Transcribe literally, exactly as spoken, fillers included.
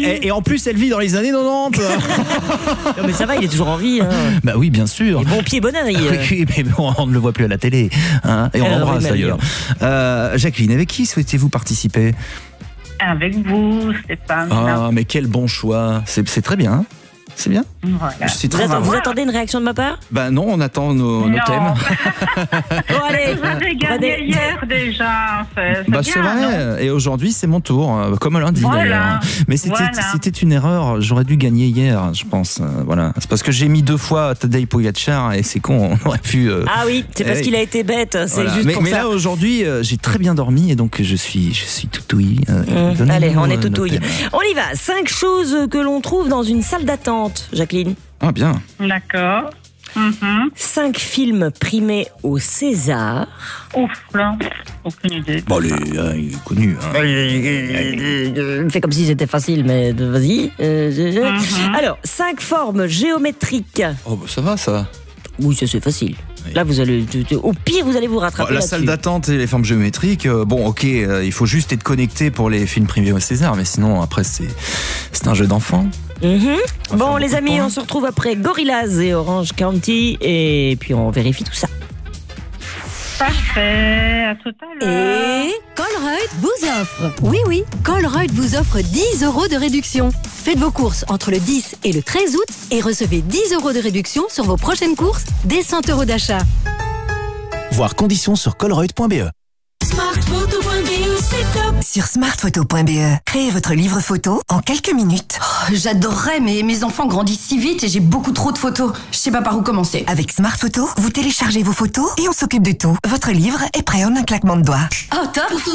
et, et en plus, elle vit dans les années quatre-vingt-dix. Non, mais ça va, il est toujours en vie. Hein. Bah oui, bien sûr. Et bon pied, bon oeil. Oui, mais bon, on ne le voit plus à la télé. Hein, et on Alors, l'embrasse oui, d'ailleurs. Euh, Jacqueline, avec qui souhaitez-vous participer? Avec vous, Stéphane. Ah, mais quel bon choix. C'est, c'est très bien. C'est bien. Voilà. Je suis Vous, très attend- heureux. vous attendez une réaction de ma part? Bah non, on attend nos, nos Non. thèmes. Bon, allez. Vous avez gagné Prenez- hier déjà. C'est, c'est Bah bien, c'est non? vrai. Et aujourd'hui, c'est mon tour, euh, comme lundi Voilà. d'ailleurs. Mais c'était, Voilà. c'était une erreur. J'aurais dû gagner hier, je pense. Euh, voilà. C'est parce que j'ai mis deux fois Tadej Pogacar et c'est con. On aurait pu. euh, Ah oui, c'est parce Eh oui. qu'il a été bête. C'est voilà. juste mais pour mais ça. là aujourd'hui, euh, j'ai très bien dormi et donc je suis, je suis tout ouïe. Euh, Mmh. donnez-nous, Allez, on est euh, tout nos ouïe. thèmes. On y va. Cinq choses que l'on trouve dans une salle d'attente, Jacqueline. Ah bien. D'accord. Mhm. Cinq films primés au César. Ouf, là. Aucune idée. Bon, les, euh, il est connu. Hein. Fais comme si c'était facile, mais de- vas-y. Euh, je- je- Mhm. Alors, cinq formes géométriques. Oh bah ça va ça. Oui, ça c'est facile. Oui. Là, vous allez, au pire, vous allez vous Bon, rattraper la là-dessus. salle d'attente et les formes géométriques, euh, bon ok, euh, il faut juste être connecté pour les films primés au César, mais sinon après c'est, c'est un jeu d'enfant. Mhm. On va Bon, faire les beaucoup de amis, points. on se retrouve après Gorillaz et Orange County, et puis on vérifie tout ça. Parfait. À tout à l'heure. Et Colruyt vous offre. Oui, oui, Colruyt vous offre dix euros de réduction. Faites vos courses entre le dix et le treize août et recevez dix euros de réduction sur vos prochaines courses dès cent euros d'achat. Voir conditions sur colruyt point b e. Sur smartphoto point b e, créez votre livre photo en quelques minutes. Oh, j'adorerais, mais mes enfants grandissent si vite et j'ai beaucoup trop de photos. Je sais pas par où commencer. Avec Smartphoto, vous téléchargez vos photos et on s'occupe de tout. Votre livre est prêt en un claquement de doigts. Oh, top!